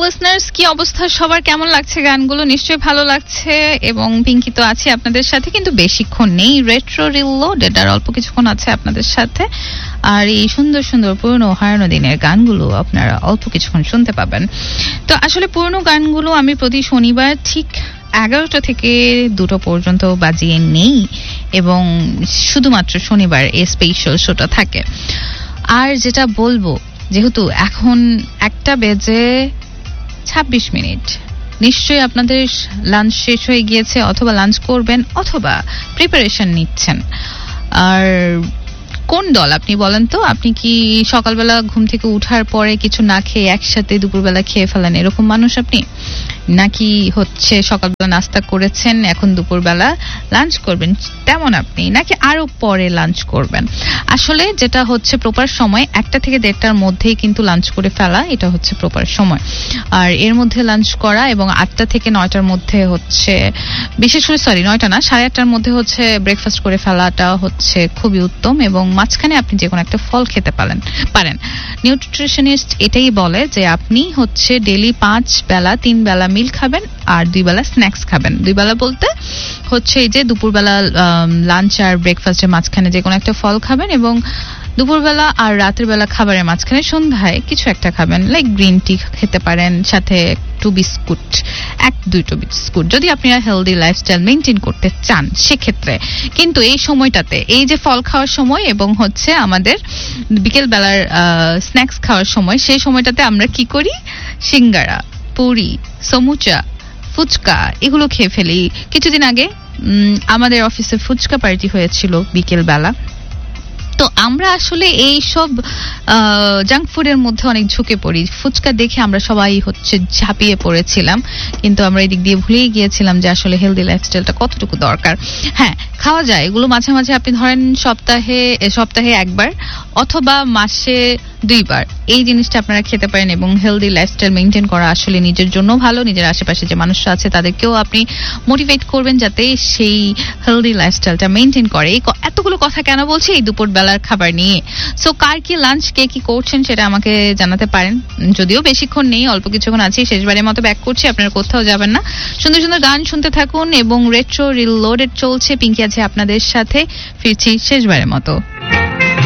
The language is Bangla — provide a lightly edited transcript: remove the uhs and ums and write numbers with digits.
লিসনার্স, কি অবস্থা সবার? কেমন লাগছে গানগুলো? নিশ্চয়ই ভালো লাগছে। এবং পিঙ্কি তো আছে আপনাদের সাথে, কিন্তু বেশিক্ষণ নেই। রেট্রো রিলোডেড আর অল্প কিছুক্ষণ আছে আপনাদের সাথে। আর এই সুন্দর সুন্দর পুরনো হারানো দিনের গানগুলো আপনারা অল্প কিছুক্ষণ শুনতে পাবেন। তো আসলে পুরনো গানগুলো আমি প্রতি শনিবার ঠিক 11টা থেকে 2টো পর্যন্ত বাজিয়ে নেই, এবং শুধুমাত্র শনিবার এই স্পেশাল শোটা থাকে। আর যেটা বলবো, যেহেতু এখন 1:26, নিশ্চয়ই আপনাদের লাঞ্চ শেষ হয়ে গিয়েছে, অথবা লাঞ্চ করবেন, অথবা প্রিপারেশন নিচ্ছেন। আর কোন দল আপনি বলেন তো? আপনি কি সকালবেলা ঘুম থেকে উঠার পরে কিছু না খেয়ে একসাথে দুপুরবেলা খেয়ে ফেলেন, এরকম মানুষ আপনি? নাকি হচ্ছে সকালবেলা নাস্তা করেছেন, এখন দুপুরবেলা লাঞ্চ করবেন, তেমন আপনি? নাকি আরো পরে লাঞ্চ করবেন? আসলে যেটা হচ্ছে প্রপার সময় 1টা থেকে 1:30টার মধ্যেই কিন্তু লাঞ্চ করে ফেলা, এটা হচ্ছে প্রপার সময়। আর এর মধ্যে লাঞ্চ করা, এবং 8টা থেকে 9টার মধ্যে হচ্ছে, বিশেষ করে 9টা না, 8:30টার মধ্যে হচ্ছে ব্রেকফাস্ট করে ফেলাটা হচ্ছে খুবই উত্তম। এবং মাঝখানে আপনি যে কোনো একটা ফল খেতে পারেন। নিউট্রিশনিস্ট এটাই বলে যে আপনি হচ্ছে ডেইলি 5 বেলা 3 বেলা মিল খাবেন, আর 2 বেলা স্ন্যাক্স খাবেন। 2 বেলা বলতে হচ্ছে এই যে দুপুরবেলা লাঞ্চ আর ব্রেকফাস্টের মাঝখানে যে কোনো একটা ফল খাবেন, এবং দুপুরবেলা আর রাতের বেলা খাবারের মাঝখানে সন্ধ্যায় কিছু একটা খাবেন, লাইক গ্রিন টি খেতে পারেন, সাথে 2 বিস্কুট, 1-2টো বিস্কুট, যদি আপনারা হেলদি লাইফস্টাইল মেনটেন করতে চান সেক্ষেত্রে। কিন্তু এই সময়টাতে, এই যে ফল খাওয়ার সময় এবং হচ্ছে আমাদের বিকেল বেলার স্ন্যাক্স খাওয়ার সময়, সেই সময়টাতে আমরা কি করি? সিঙ্গারা, পুরি, সমুচা, ফুচকা এগুলো খেয়ে ফেলি। কিছুদিন আগে আমাদের অফিসে ফুচকা পার্টি হয়েছিল বিকেল বেলা। তো আমরা আসলে এই সব জাঙ্ক ফুডের মধ্যে অনেক ঝুঁকে পড়ি। ফুচকা দেখে আমরা সবাই হচ্ছে ঝাঁপিয়ে পড়েছিলাম, কিন্তু আমরা এদিক দিয়ে ভুলেই গিয়েছিলাম যে আসলে হেলদি লাইফস্টাইলটা কতটুকু দরকার। হ্যাঁ, খাওয়া যায় এগুলো মাঝে মাঝে, আপনি ধরেন সপ্তাহে একবার অথবা মাসে 2 বার এই জিনিসটা আপনারা খেতে পারেন। এবং হেলদি লাইফস্টাইল মেনটেন করা আসলে নিজের জন্য ভালো, নিজের আশেপাশে যে মানুষরা আছে তাদেরকেও আপনি মোটিভেট করবেন যাতে সেই হেলদি লাইফস্টাইলটা মেনটেন করে। এতগুলো কথা কেন বলছি এই দুপুর বেলার খাবার নিয়ে? সো কার কি লাঞ্চ, কে কি করছেন সেটা আমাকে জানাতে পারেন। যদিও বেশিক্ষণ নেই, অল্প কিছুক্ষণ আছে, শেষবারের মতো ব্যাক করছি, আপনারা কোথাও যাবেন না। সুন্দর সুন্দর গান শুনতে থাকুন, এবং রেট্রো রিলোডেড চলছে। পিঙ্কি আছে আপনাদের সাথে, ফিরছি শেষবারের মতো।